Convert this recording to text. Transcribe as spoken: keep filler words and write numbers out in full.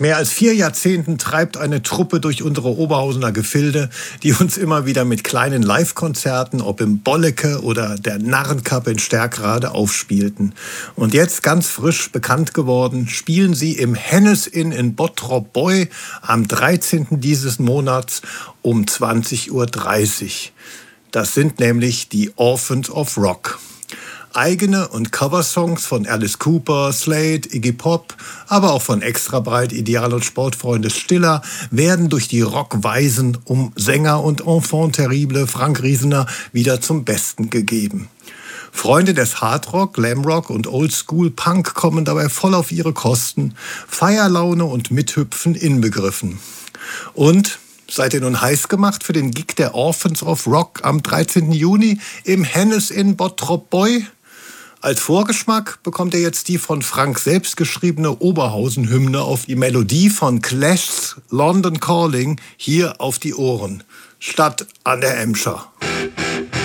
Seit mehr als vier Jahrzehnten treibt eine Truppe durch unsere Oberhausener Gefilde, die uns immer wieder mit kleinen Live-Konzerten, ob im Bolleke oder der Narrenkappe in Sterkrade, aufspielten. Und jetzt, ganz frisch bekannt geworden, spielen sie im Hennes Inn in Bottrop-Boy am dreizehnten dieses Monats um zwanzig Uhr dreißig. Das sind nämlich die Orphans of Rock. Eigene und Coversongs von Alice Cooper, Slade, Iggy Pop, aber auch von Extrabreit, Ideal und Sportfreunde Stiller werden durch die Rockweisen um Sänger und Enfant terrible Frank Riesener wieder zum Besten gegeben. Freunde des Hardrock, Glamrock und Oldschool Punk kommen dabei voll auf ihre Kosten, Feierlaune und Mithüpfen inbegriffen. Und seid ihr nun heiß gemacht für den Gig der Orphans of Rock am dreizehnten Juni im Hennes in Bottrop-Boy? Als Vorgeschmack bekommt ihr jetzt die von Frank selbst geschriebene Oberhausen-Hymne auf die Melodie von Clash's London Calling hier auf die Ohren, statt an der Emscher.